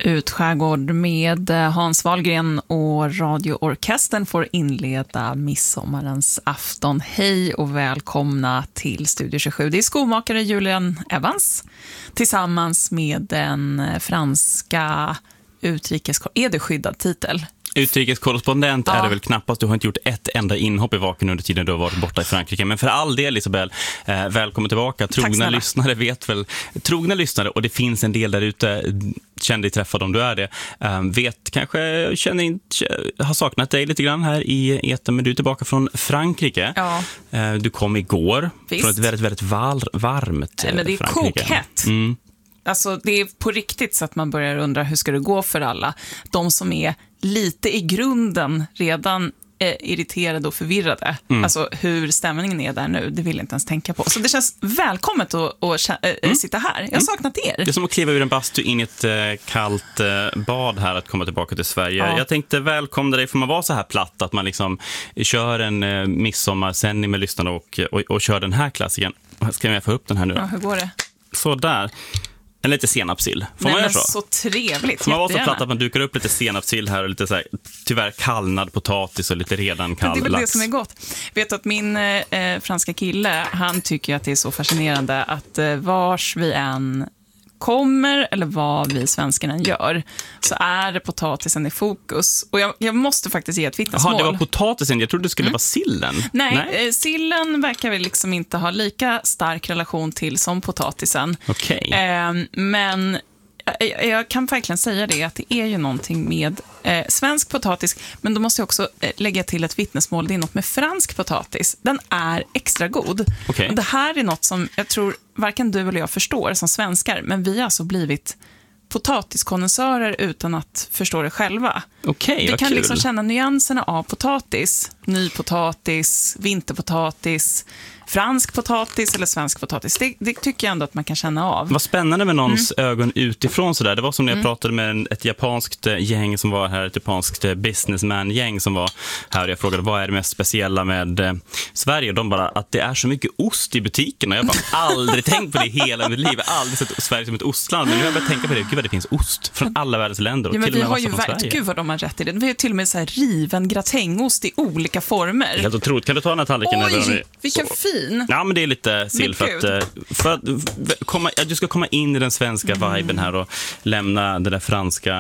Utskärgård med Hans Wahlgren och radioorkestern får inleda midsommarens afton. Hej och välkomna till Studio 27. Det är skomakare Julian Evans tillsammans med den franska är det skyddad titel? Utrikeskorrespondent är det väl knappast. Du har inte gjort ett enda inhopp i vaken under tiden du har varit borta i Frankrike. Men för all del, Isabel, välkommen tillbaka. Trogna lyssnare vet väl. Trogna lyssnare, och det finns en del där ute. Känn dig träffad om du är det. Vet kanske, har saknat dig lite grann här i etern, men du är tillbaka från Frankrike. Ja. Du kom igår. Visst. Från ett väldigt, väldigt varmt men det är Frankrike. kokhett. Alltså det är på riktigt så att man börjar undra hur ska det gå för alla. De som är lite i grunden redan irriterade och förvirrade. Alltså hur stämningen är där nu, det vill jag inte ens tänka på. Så det känns välkommet att sitta här. Jag har saknat er. Det är som att kliva ur en bastu in i ett kallt bad här, att komma tillbaka till Sverige. Ja. Jag tänkte välkomna dig, för man var så här platt att man liksom kör en midsommarsändning med lyssnarna och kör den här klassiken. Ska jag få upp den här nu då? Ja, hur går det? Så där. En lite senapsill. Får man göra så trevligt. Får man vara så platt att man dukar upp lite senapsill här och lite så här, tyvärr kallnad potatis och lite redan kall lax. Det är väl det som är gott. Vet att min franska kille, han tycker att det är så fascinerande att vars vi än kommer eller vad vi svenskarna gör, så är det potatisen i fokus. Och jag måste faktiskt ge ett vittnesmål. Jaha, det var potatisen. Jag trodde det skulle vara sillen. Nej. Sillen verkar väl liksom inte ha lika stark relation till som potatisen. Okej. Men jag kan verkligen säga det, att det är ju någonting med svensk potatis, men då måste jag också lägga till ett vittnesmål. Det är något med fransk potatis. Den är extra god. Okay. Och det här är något som jag tror varken du eller jag förstår som svenskar, men vi har alltså blivit potatiskondensörer utan att förstå det själva. Okej, vi kan liksom känna nyanserna av potatis, nypotatis, vinterpotatis, fransk potatis eller svensk potatis. Det tycker jag ändå att man kan känna av. Vad spännande med någons ögon utifrån sådär. Det var som när jag pratade med ett japanskt gäng som var här, ett japanskt businessman-gäng som var här, och jag frågade vad är det mest speciella med Sverige, och de bara att det är så mycket ost i butiken, och jag bara aldrig tänkt på det i hela mitt liv. Jag har aldrig sett Sverige som ett ostland, men nu har jag börjat tänka på det. Gud vad det finns ost från alla världens länder, och ja, men till och med vi har massa från Sverige. Gud vad de har rätt i det. Vi har till och med så här riven gratängost i olika former. Helt otroligt. Kan du ta den här tallriken? Oj, vilken fin. Ja, men det är lite sill för att du ska komma in i den svenska viben här och lämna det där franska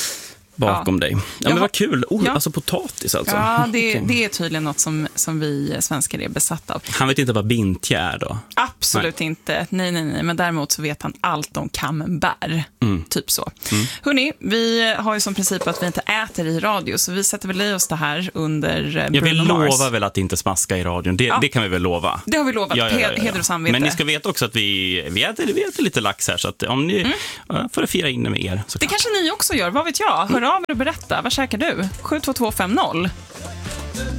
bakom dig. Ja, men vad kul. Alltså potatis alltså. Ja, det är tydligen något som vi svenskar är besatta av. Han vet inte vad bintje är då? Absolut inte. Nej. Men däremot så vet han allt om camembert. Typ så. Hörrni, vi har ju som princip att vi inte äter i radio, så vi sätter väl i oss det här under Bruno Mars. Jag vill lova väl att inte smaska i radion. Det kan vi väl lova. Det har vi lovat. Heder och samvete. Men ni ska veta också att vi äter lite lax här, så att om ni får fira in det med er. Det kanske ni också gör, vad vet jag? Hör av er och berätta. Vad käkar du? 72250.